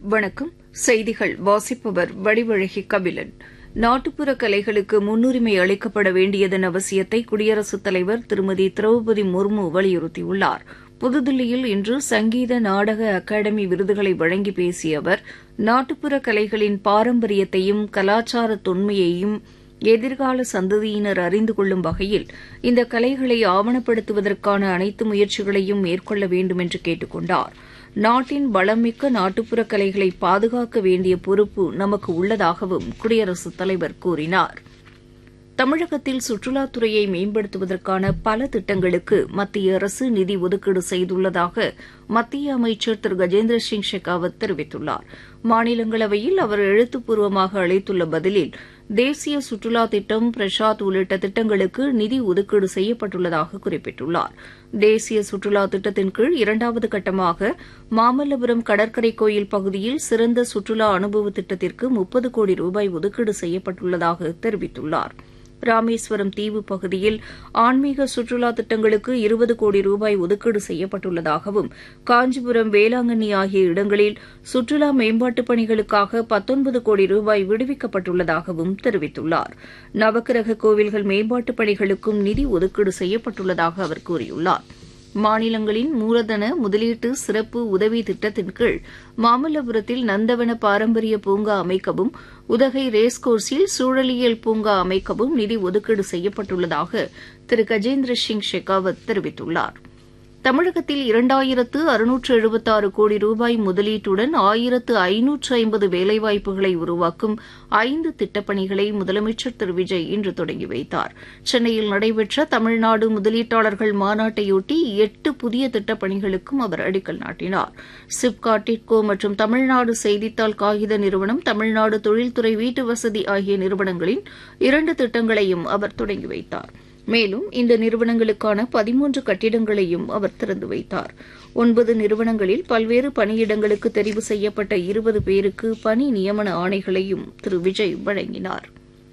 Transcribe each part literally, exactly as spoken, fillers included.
வணக்கம். செய்திகள் வாசிப்பவர் வடிவழகி கபிலன். நாட்டுப்புற கலைகளுக்கு முன்னுரிமை அளிக்கப்பட வேண்டியதன் அவசியத்தை குடியரசுத் தலைவர் திருமதி திரௌபதி முர்மு வலியுறுத்தியுள்ளார். புதுதில்லியில் இன்று சங்கீத நாடக அகாடமி விருதுகளை வழங்கி பேசிய அவர், நாட்டுப்புற கலைகளின் பாரம்பரியத்தையும் கலாச்சார தொன்மையையும் எதிர்கால சந்ததியினர் அறிந்து கொள்ளும் வகையில் இந்த கலைகளை ஆவணப்படுத்துவதற்கான அனைத்து முயற்சிகளையும் மேற்கொள்ள வேண்டும் என்று கேட்டுக் கொண்டார். நாட்டின் வளமிக்க நாட்டுப்புற கலைகளை பாதுகாக்க வேண்டிய பொறுப்பு நமக்கு உள்ளதாகவும் குடியரசுத் தலைவர் கூறினார். தமிழகத்தில் சுற்றுலாத்துறையை மேம்படுத்துவதற்கான பல திட்டங்களுக்கு மத்திய அரசு நிதி ஒதுக்கீடு செய்துள்ளதாக மத்திய அமைச்சர் திரு கஜேந்திர சிங் ஷெகாவத் தெரிவித்துள்ளார். மாநிலங்களவையில் அவர் எழுத்துப்பூர்வமாக அளித்துள்ள பதிலில், தேசிய சுற்றுலா திட்டம், பிரசாத் உள்ளிட்ட திட்டங்களுக்கு நிதி ஒதுக்கீடு செய்யப்பட்டுள்ளதாக குறிப்பிட்டுள்ளார். தேசிய சுற்றுலா திட்டத்தின் கீழ் இரண்டாவது கட்டமாக மாமல்லபுரம் கடற்கரை கோயில் பகுதியில் சிறந்த சுற்றுலா அனுபவ திட்டத்திற்கு முப்பது கோடி ரூபாய் ஒதுக்கீடு செய்யப்பட்டுள்ளதாக தெரிவித்துள்ளார். ராமேஸ்வரம் தீவு பகுதியில் ஆன்மீக சுற்றுலா திட்டங்களுக்கு இருபது கோடி ரூபாய் ஒதுக்கீடு செய்யப்பட்டுள்ளதாகவும், காஞ்சிபுரம், வேளாங்கண்ணி ஆகிய இடங்களில் சுற்றுலா மேம்பாட்டுப் பணிகளுக்காக பத்தொன்பது கோடி ரூபாய் விடுவிக்கப்பட்டுள்ளதாகவும் தெரிவித்துள்ளார். நவக்கிரக கோவில்கள் மேம்பாட்டுப் பணிகளுக்கும் நிதி ஒதுக்கீடு செய்யப்பட்டுள்ளதாக அவர் கூறியுள்ளார். மாநிலங்களின் மூலதன முதலீட்டு சிறப்பு உதவி திட்டத்தின் கீழ் மாமல்லபுரத்தில் நந்தவன பாரம்பரிய பூங்கா அமைக்கவும், உதகை ரேஸ்கோர்ஸில் சூழலியல் பூங்கா அமைக்கவும் நிதி ஒதுக்கீடு செய்யப்பட்டுள்ளதாக திரு கஜேந்திர சிங் ஷெகாவத் தெரிவித்துள்ளார். தமிழகத்தில் இரண்டாயிரத்து அறுநூற்று எழுபத்தாறு கோடி ரூபாய் முதலீட்டுடன் ஆயிரத்து ஐநூற்று ஐம்பது வேலைவாய்ப்புகளை உருவாக்கும் ஐந்து திட்டப்பணிகளை முதலமைச்சர் திரு விஜய் இன்று தொடங்கி வைத்தார். சென்னையில் நடைபெற்ற தமிழ்நாடு முதலீட்டாளர்கள் மாநாட்டையொட்டி எட்டு புதிய திட்டப்பணிகளுக்கும் அவர் அடிக்கல் நாட்டினார். சிப்காட், டிட்கோ மற்றும் தமிழ்நாடு செய்தித்தாள் காகித நிறுவனம், தமிழ்நாடு தொழில்துறை வீட்டுவசதி ஆகிய நிறுவனங்களின் இரண்டு திட்டங்களையும் அவர் தொடங்கி வைத்தார். மேலும் இந்த நிறுவனங்களுக்கான பதிமூன்று கட்டிடங்களையும் அவர் திறந்து வைத்தார். ஒன்பது நிறுவனங்களில் பல்வேறு பணியிடங்களுக்கு தெரிவு செய்யப்பட்ட இருபது பேருக்கு பணி நியமன ஆணைகளையும் திரு விஜய் வழங்கினார்.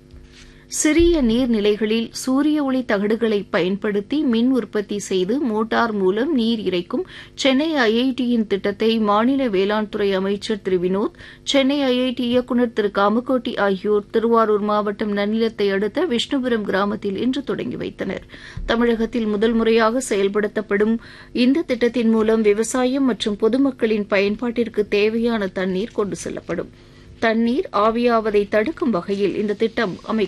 சிறிய நீர்நிலைகளில் சூரிய ஒளி தகடுகளை பயன்படுத்தி மின் உற்பத்தி செய்து மோட்டார் மூலம் நீர் இறைக்கும் சென்னை ஐஐடியின் திட்டத்தை மாநில வேளாண் துறை அமைச்சர் திரு வினோத், சென்னை ஐஐடி இயக்குநர் திரு காமகோட்டி ஆகியோர் திருவாரூர் மாவட்டம் நன்னிலத்தை அடுத்த விஷ்ணுபுரம் கிராமத்தில் இன்று தொடங்கி வைத்தனர். தமிழகத்தில் முதல் முறையாக செயல்படுத்தப்படும் இந்த திட்டத்தின் மூலம் விவசாயம் மற்றும் பொதுமக்களின் பயன்பாட்டிற்கு தேவையான தண்ணீர் கொண்டு செல்லப்படும். தண்ணீர் ஆவியாவதை தடுக்கும் வகையில் இந்த திட்டம் அமைக்கப்பட்டுள்ளது.